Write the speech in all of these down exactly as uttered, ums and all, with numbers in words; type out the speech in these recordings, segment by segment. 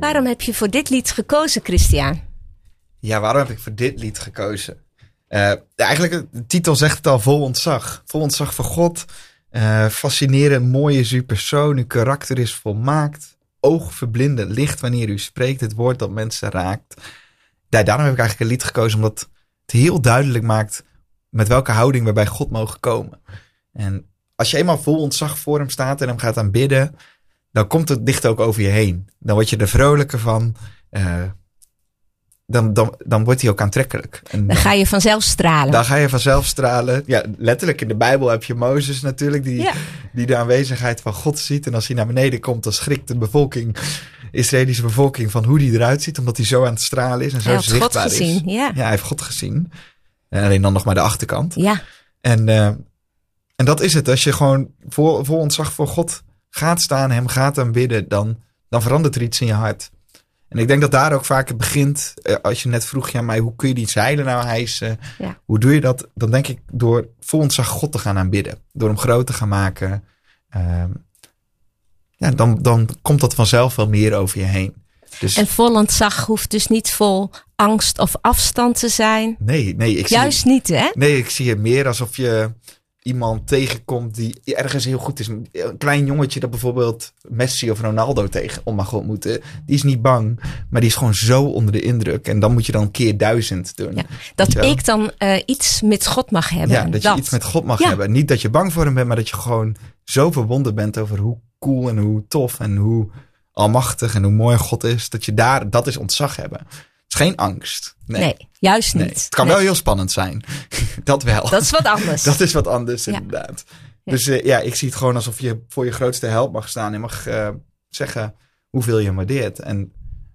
Waarom heb je voor dit lied gekozen, Christian? Ja, waarom heb ik voor dit lied gekozen? Uh, eigenlijk, de titel zegt het al, vol ontzag. Vol ontzag voor God. Uh, fascinerend, mooi is uw persoon. Uw karakter is volmaakt. Oogverblindend licht wanneer u spreekt. Het woord dat mensen raakt. Ja, daarom heb ik eigenlijk een lied gekozen. Omdat het heel duidelijk maakt met welke houding we bij God mogen komen. En als je eenmaal vol ontzag voor hem staat en hem gaat aanbidden, dan komt het dicht ook over je heen. Dan word je er vrolijker van. Uh, dan, dan, dan wordt hij ook aantrekkelijk. En dan, dan ga je vanzelf stralen. Dan ga je vanzelf stralen. Ja, letterlijk in de Bijbel heb je Mozes natuurlijk, die, ja. die de aanwezigheid van God ziet. En als hij naar beneden komt, dan schrikt de bevolking, de Israëlische bevolking, van hoe hij eruit ziet. Omdat hij zo aan het stralen is en zo hij zichtbaar God gezien, is. Ja. ja, hij heeft God gezien. En alleen dan nog maar de achterkant. Ja. En, uh, en dat is het. Als je gewoon vol, vol ontzag voor God gaat staan, hem gaat aanbidden, dan, dan verandert er iets in je hart. En ik denk dat daar ook vaak het begint. Uh, als je net vroeg, ja, maar hoe kun je die zeilen nou hijsen? Ja. Hoe doe je dat? Dan denk ik door vol ontzag God te gaan aanbidden. Door hem groot te gaan maken. Uh, ja, dan, dan komt dat vanzelf wel meer over je heen. Dus, en vol ontzag hoeft dus niet vol angst of afstand te zijn. Nee, nee. Ik Juist zie, niet, hè? Nee, ik zie het meer alsof je iemand tegenkomt die ergens heel goed is. Een klein jongetje dat bijvoorbeeld Messi of Ronaldo tegen om mag ontmoeten. Die is niet bang, maar die is gewoon zo onder de indruk. En dan moet je dan keer duizend doen. Ja, dat ik dan uh, iets met God mag hebben. Ja, dat, dat je iets met God mag ja. hebben. Niet dat je bang voor hem bent, maar dat je gewoon zo verwonderd bent over hoe cool en hoe tof en hoe almachtig en hoe mooi God is. Dat je daar, dat is ontzag hebben. Het is geen angst. Nee, nee juist niet. Nee. Het kan nee. wel heel spannend zijn. Dat wel. Dat is wat anders. Dat is wat anders, ja. inderdaad. Ja. Dus uh, ja, ik zie het gewoon alsof je voor je grootste held mag staan en mag uh, zeggen hoeveel je hem waardeert. En,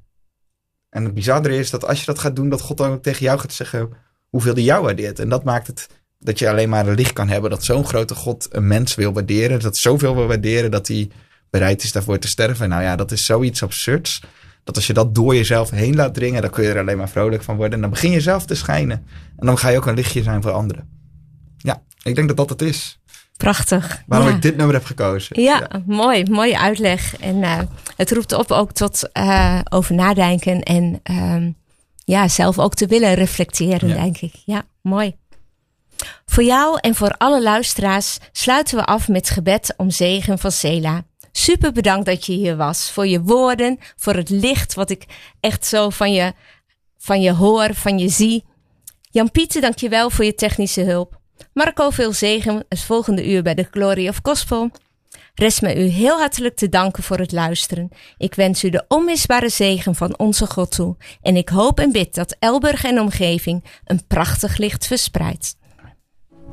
en het bizarre is dat als je dat gaat doen, dat God dan ook tegen jou gaat zeggen hoeveel hij jou waardeert. En dat maakt het dat je alleen maar een licht kan hebben dat zo'n grote God een mens wil waarderen. Dat zoveel wil waarderen dat hij bereid is daarvoor te sterven. Nou ja, dat is zoiets absurds. Dat als je dat door jezelf heen laat dringen, dan kun je er alleen maar vrolijk van worden. En dan begin je zelf te schijnen. En dan ga je ook een lichtje zijn voor anderen. Ja, ik denk dat dat het is. Prachtig. Waarom ja. ik dit nummer heb gekozen. Ja, ja. mooi. Mooie uitleg. En uh, het roept op ook tot uh, over nadenken. En uh, ja, zelf ook te willen reflecteren, ja. denk ik. Ja, mooi. Voor jou en voor alle luisteraars sluiten we af met gebed om zegen van Sela. Super bedankt dat je hier was. Voor je woorden, voor het licht wat ik echt zo van je, van je hoor, van je zie. Jan-Pieter, dank je wel voor je technische hulp. Marco, veel zegen het volgende uur bij de Glory of Gospel. Rest me u heel hartelijk te danken voor het luisteren. Ik wens u de onmisbare zegen van onze God toe. En ik hoop en bid dat Elburg en omgeving een prachtig licht verspreidt.